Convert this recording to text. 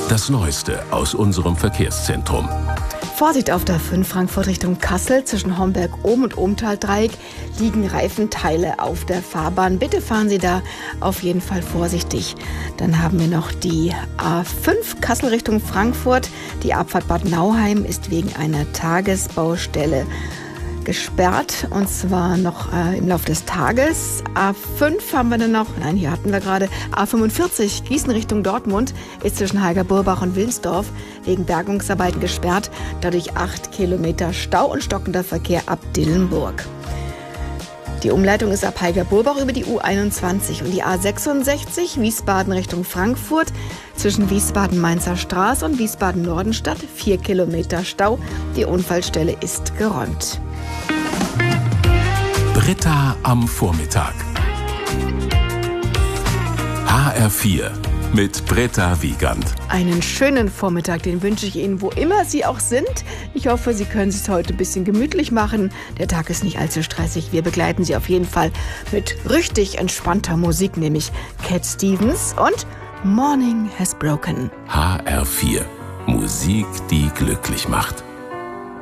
Das Neueste aus unserem Verkehrszentrum. Vorsicht auf der 5 Frankfurt Richtung Kassel. Zwischen Homberg-Ohm und Ohmtal-Dreieck liegen Reifenteile auf der Fahrbahn. Bitte fahren Sie da auf jeden Fall vorsichtig. Dann haben wir noch die A5 Kassel Richtung Frankfurt. Die Abfahrt Bad Nauheim ist wegen einer Tagesbaustelle gesperrt, und zwar noch im Laufe des Tages. A5 haben wir dann noch, nein, hier hatten wir gerade, A45 Gießen Richtung Dortmund ist zwischen Heiger-Burbach und Wilnsdorf wegen Bergungsarbeiten gesperrt. Dadurch 8 Kilometer Stau und stockender Verkehr ab Dillenburg. Die Umleitung ist ab Heiger-Burbach über die U21 und die A66 Wiesbaden Richtung Frankfurt zwischen Wiesbaden-Mainzer Straße und Wiesbaden-Nordenstadt 4 Kilometer Stau. Die Unfallstelle ist geräumt. Britta am Vormittag. HR4 mit Britta Wiegand. Einen schönen Vormittag, den wünsche ich Ihnen, wo immer Sie auch sind. Ich hoffe, Sie können es heute ein bisschen gemütlich machen. Der Tag ist nicht allzu stressig. Wir begleiten Sie auf jeden Fall mit richtig entspannter Musik, nämlich Cat Stevens und Morning Has Broken. HR4. Musik, die glücklich macht.